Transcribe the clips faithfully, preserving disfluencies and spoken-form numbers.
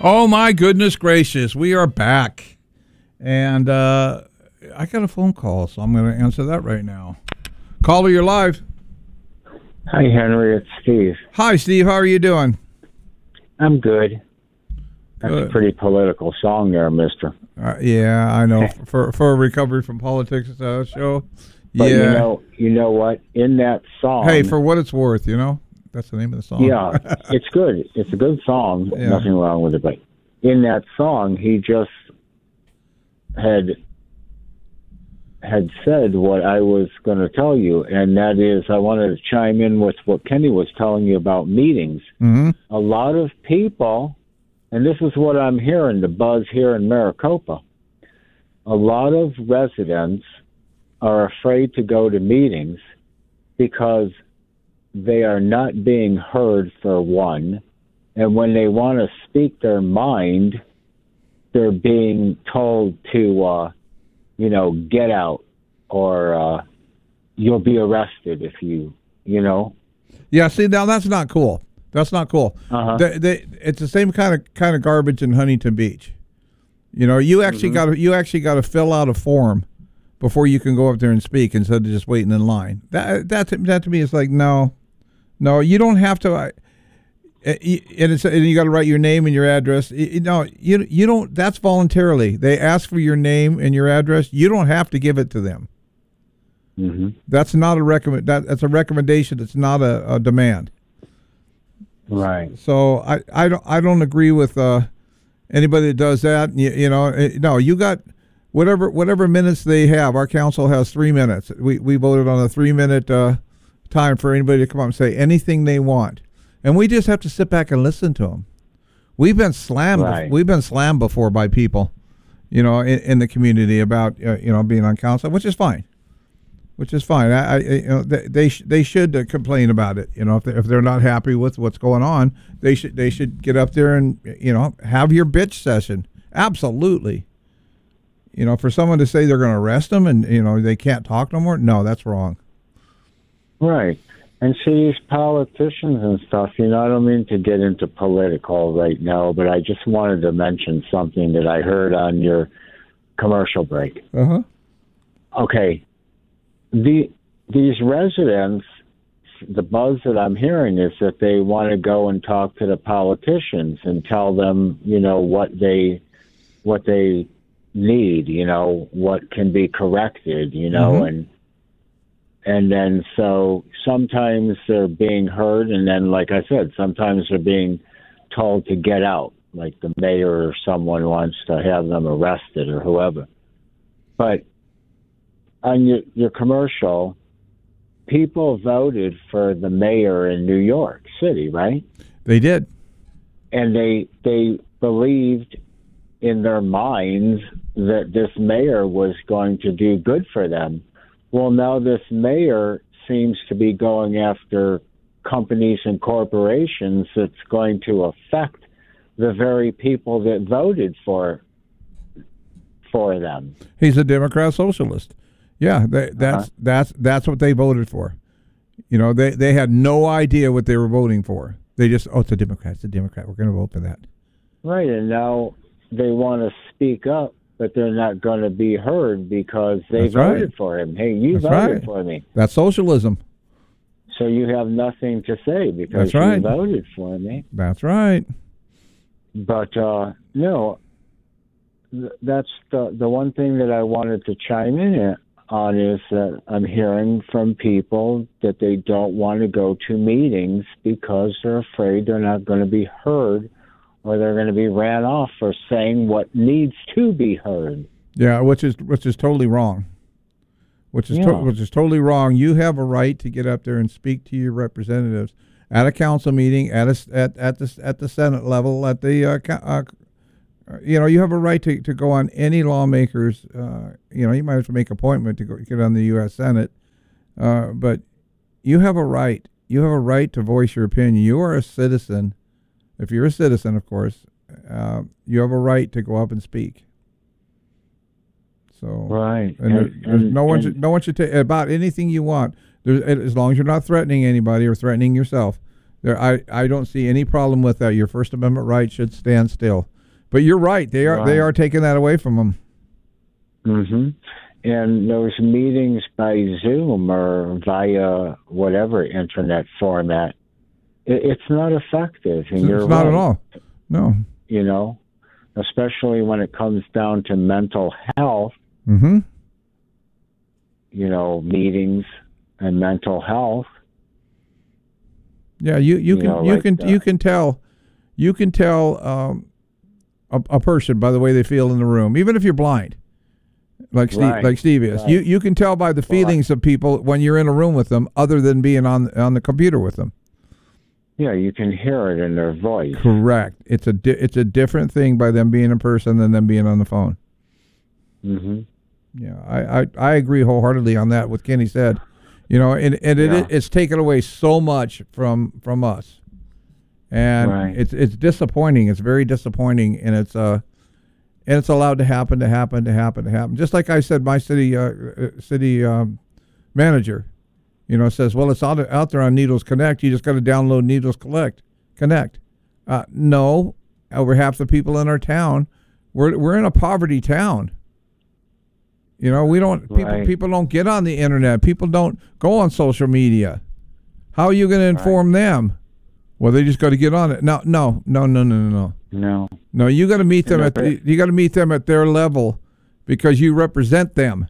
Oh, my goodness gracious. We are back. And uh, I got a phone call, so I'm going to answer that right now. Caller, you're live. Hi, Henry. It's Steve. Hi, Steve. How are you doing? I'm good. That's Good. a pretty political song there, mister. Uh, yeah, I know. for for a recovery from politics uh, show. But yeah. you know, you know what? In that song... Hey, for what it's worth, you know? That's the name of the song. Yeah, it's good. It's a good song. Yeah. Nothing wrong with it. But in that song, he just had had said what I was going to tell you, and that is I wanted to chime in with what Kenny was telling you about meetings. Mm-hmm. A lot of people, and this is what I'm hearing, the buzz here in Maricopa, a lot of residents are afraid to go to meetings because they are not being heard, for one, and when they want to speak their mind, they're being told to, uh, you know, get out, or uh, you'll be arrested if you, you know. Yeah, see, now that's not cool. That's not cool. Uh-huh. They, they, it's the same kind of kind of garbage in Huntington Beach. You know, you actually Mm-hmm. got to you actually got to fill out a form before you can go up there and speak instead of just waiting in line. That that to, that to me is like no, no, you don't have to. I, and it's and you got to write your name and your address. You know, you you don't. That's voluntarily. They ask for your name and your address. You don't have to give it to them. Mm-hmm. That's not a recommend. That, that's a recommendation. It's not a, a demand. Right. So I, I don't I don't agree with uh, anybody that does that. You, you know, it, no, you got whatever whatever minutes they have. Our council has three minutes. We we voted on a three minute uh, time for anybody to come up and say anything they want, and we just have to sit back and listen to them. We've been slammed. Right. We've been slammed before by people, you know, in, in the community about uh, you know being on council, which is fine. Which is fine. I, I you know, they they, sh- they should uh, complain about it. You know, if they, if they're not happy with what's going on, they should they should get up there and you know have your bitch session. Absolutely. You know, for someone to say they're going to arrest them and you know they can't talk no more, no, that's wrong. Right. And see, these politicians and stuff, you know, I don't mean to get into political right now, but I just wanted to mention something that I heard on your commercial break. Uh huh. Okay. The these residents, the buzz that I'm hearing is that they want to go and talk to the politicians and tell them, you know, what they what they need, you know, what can be corrected, you know, Mm-hmm. and and then so sometimes they're being heard, and then, like I said, sometimes they're being told to get out, like the mayor or someone wants to have them arrested or whoever. But on your, your commercial, people voted for the mayor in New York City, right? They did. And they they believed in their minds that this mayor was going to do good for them. Well, now this mayor seems to be going after companies and corporations that's going to affect the very people that voted for for them. He's a Democrat socialist. Yeah, they, that's Uh-huh. that's that's what they voted for. You know, they, they had no idea what they were voting for. They just, oh, it's a Democrat, it's a Democrat. We're going to vote for that. Right, and now they want to speak up, but they're not going to be heard because they That's voted right. for him. Hey, you That's voted right. for me. That's socialism. So you have nothing to say because That's right. you voted for me. That's right. But, uh, no, th- that's the, the one thing that I wanted to chime in on is that I'm hearing from people that they don't want to go to meetings because they're afraid they're not going to be heard or they're going to be ran off for saying what needs to be heard. Yeah, which is which is totally wrong. Which is to, Yeah. which is totally wrong. You have a right to get up there and speak to your representatives at a council meeting, at a, at at the at the Senate level, at the uh, co- uh, you know, you have a right to, to go on any lawmakers. Uh, you know, you might have to make an appointment to go get on the U S Senate, uh, but you have a right. You have a right to voice your opinion. You are a citizen. If you're a citizen, of course, uh, you have a right to go up and speak. So Right. and, there, And- there's and- no one and- should no one should take about anything you want. There's, as long as you're not threatening anybody or threatening yourself. There, I, I don't see any problem with that. Your First Amendment right should stand still. But you're right. They are Right. they are taking that away from them. Mm-hmm. And those meetings by Zoom or via whatever internet format, it, it's not effective. And It's, you're it's not right, at all. No. You know, especially when it comes down to mental health, Mm-hmm. you know, meetings and mental health. Yeah, you, you You can know, you like can that. you can tell you can tell um, a, a person by the way they feel in the room, even if you're blind, like Steve Right, like Steve is. right. You you can tell by the feelings of people when you're in a room with them, other than being on on the computer with them. Yeah, you can hear it in their voice. Correct. It's a di- it's a different thing by them being in person than them being on the phone. Mm-hmm. Yeah, I, I, I agree wholeheartedly on that. What Kenny said, you know, and, and it Yeah. it's taken away so much from from us, and Right. it's it's disappointing. It's very disappointing, and it's uh, and it's allowed to happen, to happen, to happen, to happen. Just like I said, my city uh, uh, city um, manager, you know, says, well, it's out out there on Needles Connect. You just got to download Needles Collect Connect. Uh, no, over half the people in our town, we're we're in a poverty town. You know, we don't people Right. people don't get on the internet. People don't go on social media. How are you going to inform them? Well, they just got to get on it. No, no, no, no, no, no, no. No. No, you got to meet them at Right. the, you got to meet them at their level because you represent them.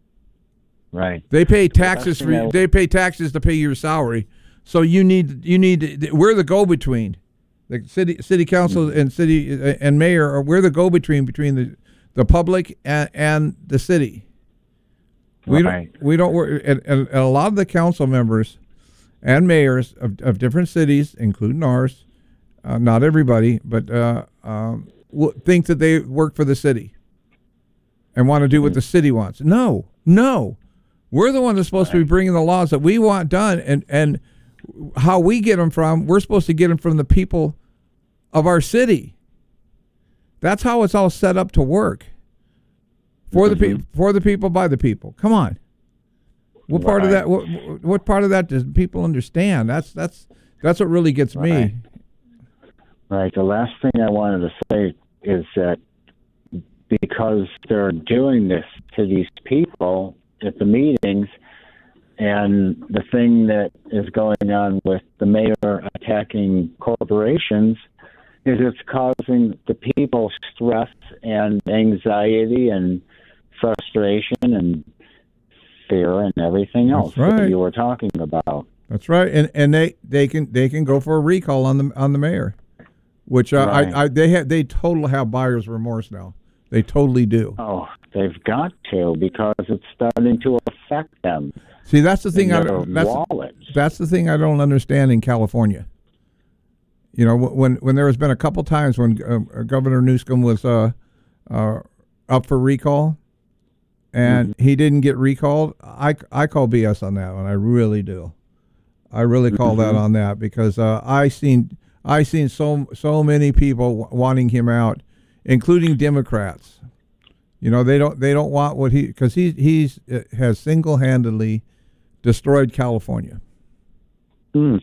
Right. They pay taxes for you know- they pay taxes to pay your salary. So you need you need we're the go between. The city city council and city uh, and mayor are we're the go between between the the public and, and the city. We Right. don't we don't work and, and, and a lot of the council members and mayors of, of different cities, including ours, uh, not everybody, but uh, um, w- think that they work for the city and want to do what the city wants. No, no, we're the ones that's supposed to be bringing the laws that we want done, and and how we get them from. We're supposed to get them from the people of our city. That's how it's all set up to work. For the people, for the people, by the people. Come on. What part of Right. that? What, what part of that does people understand? That's that's that's what really gets Right. me. Right. The last thing I wanted to say is that because they're doing this to these people at the meetings, and the thing that is going on with the mayor attacking corporations is it's causing the people stress and anxiety and frustration and fear and everything else That's right. that you were talking about. That's right, and and they, they can they can go for a recall on the on the mayor, which uh, Right. I, I they have they totally have buyer's remorse now. They totally do. Oh, they've got to, because it's starting to affect them. See, that's the thing. in I their that's wallets. that's the thing I don't understand in California. You know, when when there has been a couple times when uh, Governor Newsom was uh, uh, up for recall, and Mm-hmm. he didn't get recalled, I, I call B S on that one. I really do. I really call that Mm-hmm. on that because uh, I seen I seen so so many people w- wanting him out, including Democrats. You know, they don't they don't want what he because he he's uh, has single handedly destroyed California. Mm.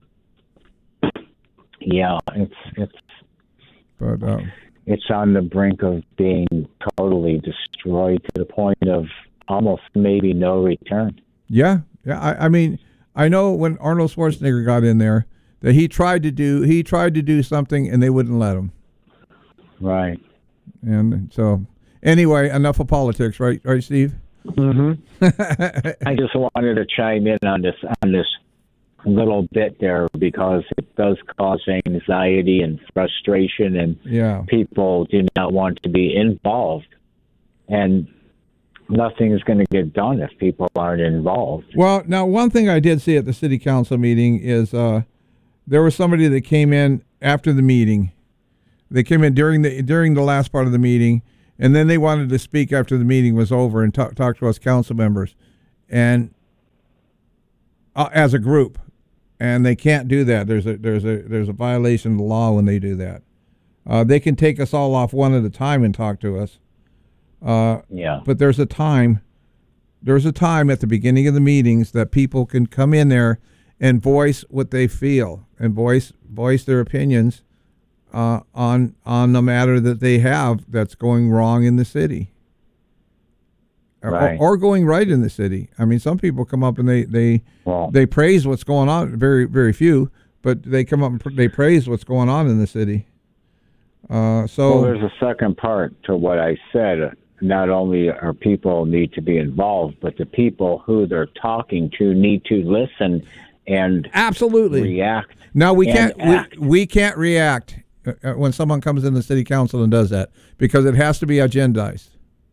Yeah, it's it's But um, it's on the brink of being totally destroyed to the point of almost maybe no return. yeah, yeah. I, I mean, I know when Arnold Schwarzenegger got in there that he tried to do he tried to do something and they wouldn't let him. Right. And so, anyway, enough of politics, right? Right, Steve? Mm-hmm. I just wanted to chime in on this on this little bit there because it does cause anxiety and frustration, and Yeah. people do not want to be involved, and nothing is going to get done if people aren't involved. Well, now one thing I did see at the city council meeting is uh, there was somebody that came in after the meeting. They came in during the during the last part of the meeting, and then they wanted to speak after the meeting was over and talk talk to us council members, and uh, as a group, and they can't do that. There's a there's a there's a violation of the law when they do that. Uh, they can take us all off one at a time and talk to us. Uh, Yeah. but there's a time there's a time at the beginning of the meetings that people can come in there and voice what they feel and voice voice their opinions uh, on on the matter that they have that's going wrong in the city, right. or, or going right in the city. I mean, some people come up and they they well, they praise what's going on. Very very few, but they come up and pr- they praise what's going on in the city. Uh, so well, there's a second part to what I said. Not only are people need to be involved, but the people who they're talking to need to listen and absolutely react. Now we can't act. we, we can't react uh, when someone comes in the city council and does that, because it has to be agendized.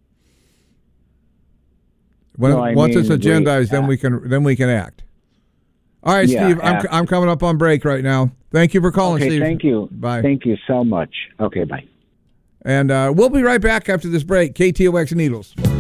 When No, I once mean it's agendized, then act. we can then we can act. All right, Yeah, Steve, I'm act. I'm coming up on break right now. Thank you for calling, Okay, Steve. thank you. Bye. Thank you so much. Okay, bye. And uh, we'll be right back after this break. K T O X Needles.